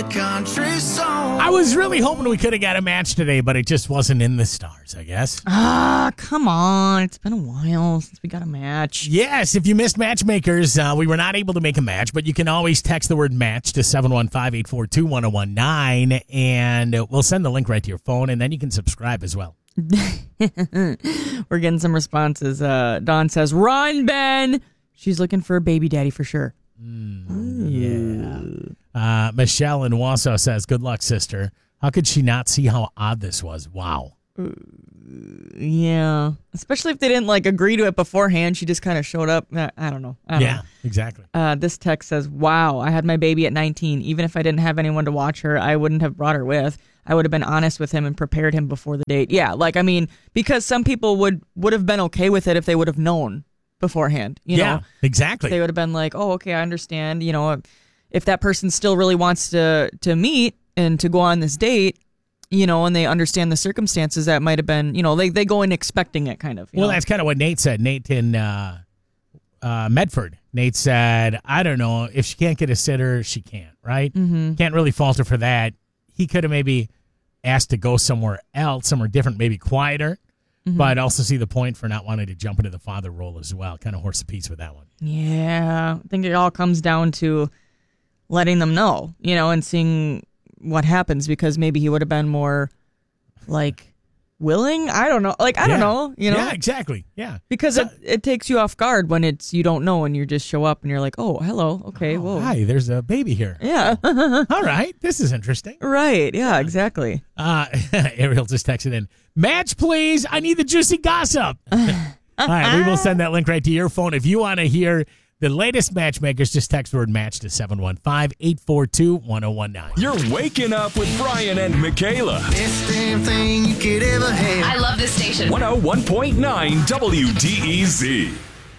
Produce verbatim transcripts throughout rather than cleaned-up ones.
country song. I was really hoping we could have got a match today, but it just wasn't in the stars, I guess. Ah, come on. It's been a while since we got a match. Yes, if you missed Matchmakers, uh, we were not able to make a match, but you can always text the word match to seven one five, eight four two, one oh one nine, and we'll send the link right to your phone, and then you can subscribe as well. We're getting some responses. Uh, Dawn says, run, Ben. She's looking for a baby daddy for sure. Mm, yeah. Uh, Michelle in Wausau says, good luck, sister. How could she not see how odd this was? Wow. Uh, yeah. Especially if they didn't like agree to it beforehand. She just kind of showed up. I, I don't know. I don't yeah, know. exactly. Uh, this text says, wow, I had my baby at nineteen. Even if I didn't have anyone to watch her, I wouldn't have brought her with. I would have been honest with him and prepared him before the date. Yeah, like, I mean, because some people would, would have been okay with it if they would have known beforehand. You yeah, know? exactly. They would have been like, oh, okay, I understand. You know, if that person still really wants to, to meet and to go on this date, you know, and they understand the circumstances, that might have been, you know, they, they go in expecting it kind of. You well, know? That's kind of what Nate said. Nate in uh, uh, Medford. Nate said, I don't know, if she can't get a sitter, she can't, right? Mm-hmm. Can't really fault her for that. He could have maybe asked to go somewhere else, somewhere different, maybe quieter, mm-hmm. but also see the point for not wanting to jump into the father role as well. Kind of horse the piece with that one. Yeah, I think it all comes down to letting them know, you know, and seeing what happens, because maybe he would have been more like willing. I don't know. Like, I yeah. don't know, you know? Yeah, exactly. Yeah. Because so, it, it takes you off guard when it's you don't know and you just show up and you're like, oh, hello. Okay, oh, whoa. Hi, there's a baby here. Yeah. All right. This is interesting. Right. Yeah, exactly. Uh, Ariel just texted in, match, please. I need the juicy gossip. All right. We will send that link right to your phone. If you want to hear the latest Matchmakers, just text the word match to seven one five, eight four two, one oh one nine. You're waking up with Brian and Michaela. Best damn thing you could ever have. I love this station. one oh one point nine W D E Z.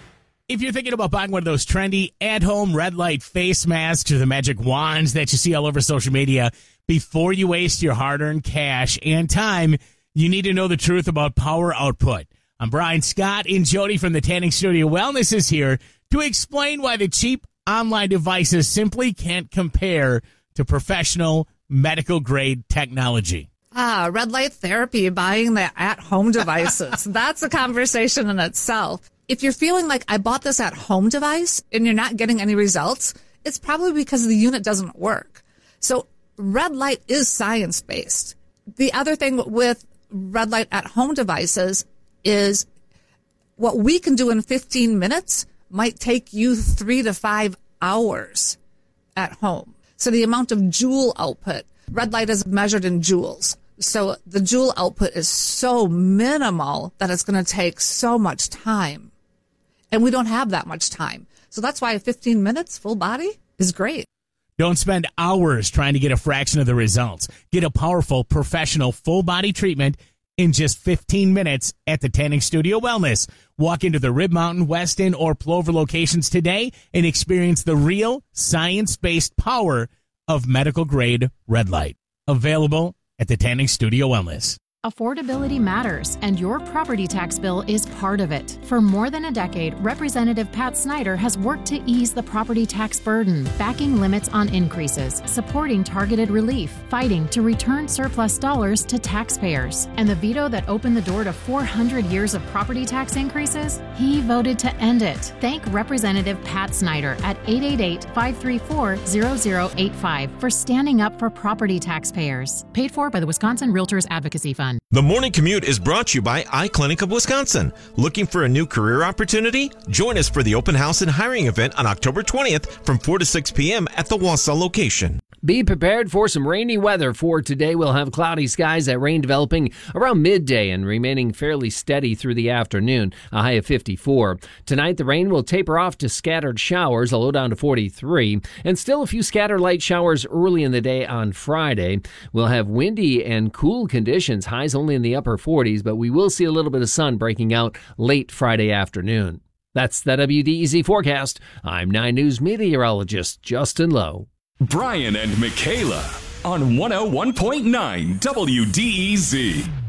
If you're thinking about buying one of those trendy at-home red light face masks or the magic wands that you see all over social media, before you waste your hard-earned cash and time, you need to know the truth about power output. I'm Brian Scott, and Jody from the Tanning Studio Wellness is here to explain why the cheap online devices simply can't compare to professional medical-grade technology. Ah, red light therapy, buying the at-home devices. That's a conversation in itself. If you're feeling like I bought this at-home device and you're not getting any results, it's probably because the unit doesn't work. So red light is science-based. The other thing with red light at-home devices is what we can do in fifteen minutes might take you three to five hours at home. So the amount of joule output, red light is measured in joules. So the joule output is so minimal that it's going to take so much time. And we don't have that much time. So that's why fifteen minutes full body is great. Don't spend hours trying to get a fraction of the results. Get a powerful, professional, full body treatment in just fifteen minutes at the Tanning Studio Wellness. Walk into the Rib Mountain, Weston, or Plover locations today and experience the real science-based power of medical-grade red light. Available at the Tanning Studio Wellness. Affordability matters, and your property tax bill is part of it. For more than a decade, Representative Pat Snyder has worked to ease the property tax burden, backing limits on increases, supporting targeted relief, fighting to return surplus dollars to taxpayers. And the veto that opened the door to four hundred years of property tax increases, he voted to end it. Thank Representative Pat Snyder at eight eight eight, five three four, zero zero eight five for standing up for property taxpayers. Paid for by the Wisconsin Realtors Advocacy Fund. The Morning Commute is brought to you by iClinic of Wisconsin. Looking for a new career opportunity? Join us for the open house and hiring event on October twentieth from four to six p.m. at the Wausau location. Be prepared for some rainy weather. For today, we'll have cloudy skies, that rain developing around midday and remaining fairly steady through the afternoon, a high of fifty-four. Tonight, the rain will taper off to scattered showers, a low down to forty-three, and still a few scattered light showers early in the day on Friday. We'll have windy and cool conditions, highs only in the upper forties, but we will see a little bit of sun breaking out late Friday afternoon. That's the W D E Z forecast. I'm nine News meteorologist Justin Lowe. Brian and Michaela on one oh one point nine W D E Z.